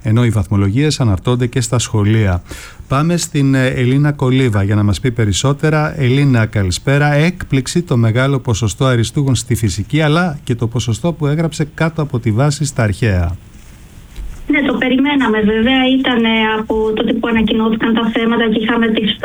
ενώ οι βαθμολογίες αναρτώνται και στα σχολεία. Πάμε στην Ελίνα Κολίβα για να μας πει περισσότερα. Ελίνα, καλησπέρα. Έκπληξη το μεγάλο ποσοστό αριστούγων στη φυσική, αλλά και το ποσοστό που έγραψε κάτω από τη βάση στα αρχαία. Ναι, το περιμέναμε. Βέβαια ήταν από τότε που ανακοινώθηκαν τα θέματα και είχαμε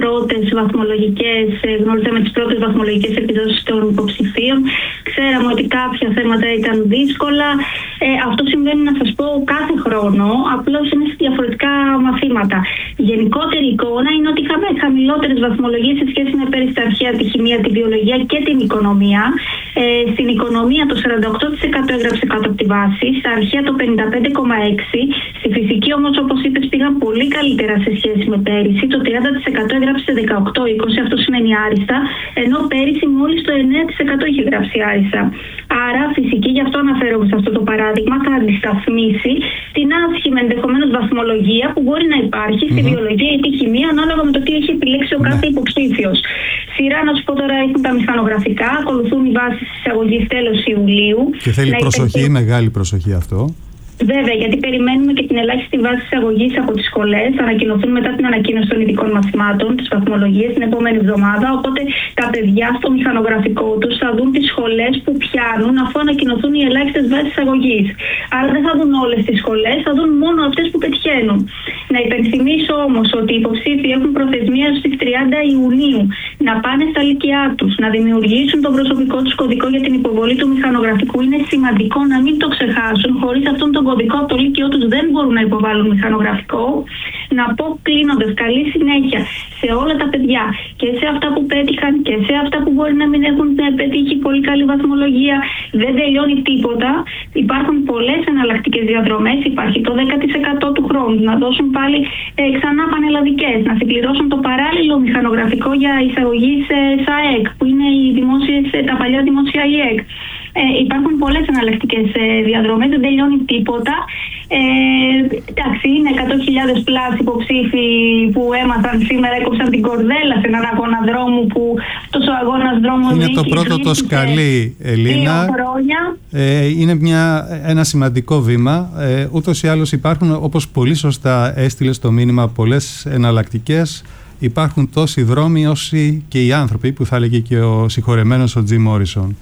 γνωρίζαμε τις πρώτες βαθμολογικές επιδόσεις των υποψηφίων. Ξέραμε ότι κάποια θέματα ήταν δύσκολα. Αυτό συμβαίνει, να σας πω, κάθε χρόνο, απλώς είναι σε διαφορετικά μαθήματα. Η γενικότερη εικόνα είναι ότι είχαμε χαμηλότερες βαθμολογίες σε σχέση με πέρυσι στα αρχαία, τη χημεία, τη βιολογία και την οικονομία. Στην οικονομία το 48% έγραψε κάτω από τη βάση, στα αρχαία το 55,6%. Στη φυσική όμως, όπως είπες, πήγαν πολύ καλύτερα σε σχέση με πέρυσι. Το 30% έγραψε 18-20, αυτό σημαίνει άριστα, ενώ πέρυσι μόλις το 9% είχε γράψει άριστα. Άρα, φυσική, γι' αυτό αναφέρομαι σε αυτό το παράδειγμα, θα αντισταθμίσει την άσχημη ενδεχομένως βαθμολογία που μπορεί να υπάρχει στη βιολογία ή τη χημεία, ανάλογα με το τι έχει επιλέξει ο κάθε υποψήφιος. Σειρά, να σου πω τώρα, έχουν τα μηχανογραφικά, ακολουθούν οι βάσεις εισαγωγής τέλος Ιουλίου. Και θέλει προσοχή, μεγάλη προσοχή αυτό. Βέβαια, γιατί περιμένουμε και την ελάχιστη βάση εισαγωγής από τις σχολές. Θα ανακοινωθούν μετά την ανακοίνωση των ειδικών μαθημάτων, τις βαθμολογίες, την επόμενη εβδομάδα. Οπότε τα παιδιά στο μηχανογραφικό τους θα δουν τις σχολές που πιάνουν αφού ανακοινωθούν οι ελάχιστες βάσεις εισαγωγής. Άρα δεν θα δουν όλες τις σχολές, θα δουν μόνο αυτές που πετυχαίνουν. Να υπενθυμίσω όμως ότι οι υποψήφοι έχουν προθεσμία στις 30 Ιουνίου να πάνε στα λύκειά τους, να δημιουργήσουν τον προσωπικό τους κωδικό για την υποβολή του μηχανογραφικού. Είναι σημαντικό να μην το ξεχάσουν. Χωρίς αυτόν τον κωδικό από το λύκειο τους δεν μπορούν να υποβάλουν μηχανογραφικό. Να πω κλείνοντας, καλή συνέχεια σε όλα τα παιδιά, και σε αυτά που πέτυχαν και σε αυτά που μπορεί να μην έχουν πετύχει πολύ καλή βαθμολογία. Δεν τελειώνει τίποτα. Υπάρχουν πολλές εναλλακτικές διαδρομές. Υπάρχει το 10% του χρόνου να δώσουν πάλι ξανά πανελλαδικές, να συμπληρώσουν το παράλληλο μηχανογραφικό για εισαγωγή σε ΣΑΕΚ, που είναι τα παλιά δημόσια ΙΕΚ. Υπάρχουν πολλές εναλλακτικές διαδρομές, δεν τελειώνει τίποτα. Εντάξει, είναι 100.000 πλάς υποψήφοι που έμαθαν σήμερα, έκοψαν την κορδέλα σε έναν αγώνα δρόμου, που τόσο αγώνας δρόμου είναι το πρώτο το σκαλί, Ελίνα. 2 χρόνια. Είναι ένα σημαντικό βήμα. Ούτως ή άλλως υπάρχουν, όπως πολύ σωστά έστειλε στο μήνυμα, πολλές εναλλακτικές. Υπάρχουν τόσοι δρόμοι όσοι και οι άνθρωποι, που θα έλεγε και ο συγχωρεμένος ο Τζιμ Μόρισον.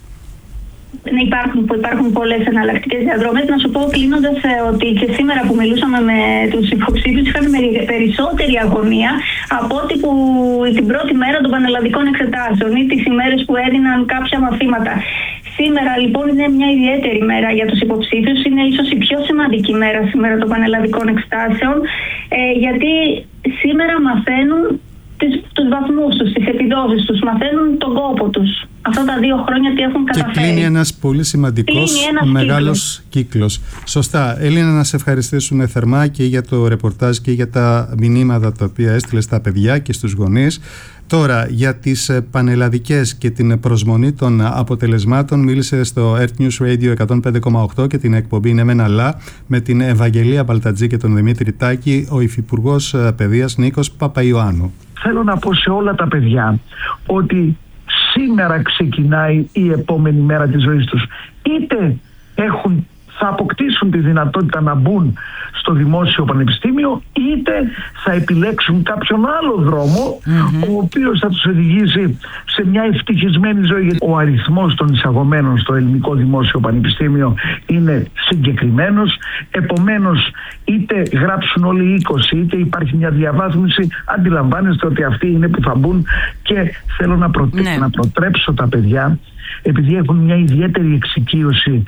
Υπάρχουν πολλές εναλλακτικές διαδρομές. Να σου πω κλείνοντας ότι και σήμερα που μιλούσαμε με τους υποψήφιους είχαμε περισσότερη αγωνία από ό,τι που την πρώτη μέρα των πανελλαδικών εξετάσεων ή τις ημέρες που έδιναν κάποια μαθήματα. Σήμερα λοιπόν είναι μια ιδιαίτερη μέρα για τους υποψήφιους. Είναι ίσως η πιο σημαντική μέρα σήμερα των πανελλαδικών εξετάσεων, γιατί σήμερα μαθαίνουν τους βαθμούς τους, τις επιδόσεις τους, μαθαίνουν τον κόπο τους. Αυτά τα 2 χρόνια τι έχουν καταφέρει. Και κλείνει ένας πολύ σημαντικός μεγάλος κύκλος. Σωστά. Ελίνα, να σε ευχαριστήσουμε θερμά και για το ρεπορτάζ και για τα μηνύματα τα οποία έστειλε στα παιδιά και στους γονείς. Τώρα, για τις πανελλαδικές και την προσμονή των αποτελεσμάτων, μίλησε στο Earth News Radio 105,8 και την εκπομπή «Είναι μεν αλλά» με την Ευαγγελία Μπαλτατζή και τον Δημήτρη Τάκη, ο Υφυπουργός Παιδείας Νίκος Παπαϊωάννου. Θέλω να πω σε όλα τα παιδιά ότι σήμερα ξεκινάει η επόμενη μέρα της ζωής τους. Είτε θα αποκτήσουν τη δυνατότητα να μπουν στο δημόσιο πανεπιστήμιο, είτε θα επιλέξουν κάποιον άλλο δρόμο, ο οποίος θα τους οδηγήσει σε μια ευτυχισμένη ζωή. Γιατί ο αριθμός των εισαγωμένων στο ελληνικό δημόσιο πανεπιστήμιο είναι συγκεκριμένος. Επομένως, είτε γράψουν όλοι 20, είτε υπάρχει μια διαβάθμιση, αντιλαμβάνεστε ότι αυτοί είναι που θα μπουν. Και θέλω να προτρέψω τα παιδιά, επειδή έχουν μια ιδιαίτερη εξοικείωση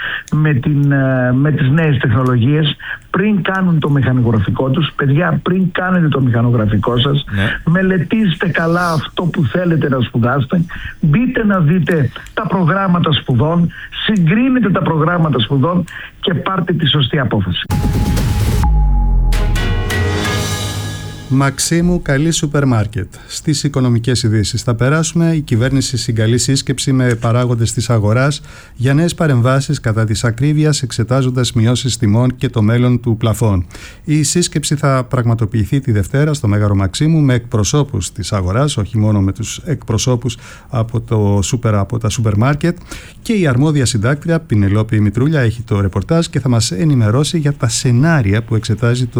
με τις νέες τεχνολογίες, πριν κάνουν το μηχανογραφικό τους, παιδιά, πριν κάνετε το μηχανογραφικό σας, μελετήστε καλά αυτό που θέλετε να σπουδάσετε, μπείτε να δείτε τα προγράμματα σπουδών, συγκρίνετε τα προγράμματα σπουδών και πάρτε τη σωστή απόφαση. Μαξίμου, καλή σούπερ μάρκετ. Στις οικονομικές ειδήσεις θα περάσουμε. Η κυβέρνηση συγκαλεί σύσκεψη με παράγοντες της αγοράς για νέες παρεμβάσεις κατά της ακρίβειας, εξετάζοντας μειώσεις τιμών και το μέλλον του πλαφών. Η σύσκεψη θα πραγματοποιηθεί τη Δευτέρα στο Μέγαρο Μαξίμου με εκπροσώπους της αγοράς, όχι μόνο με τους εκπροσώπους από τα σούπερ μάρκετ. Και η αρμόδια συντάκτρια Πινελόπη Μητρούλια έχει το ρεπορτάζ και θα μας ενημερώσει για τα σενάρια που εξετάζει το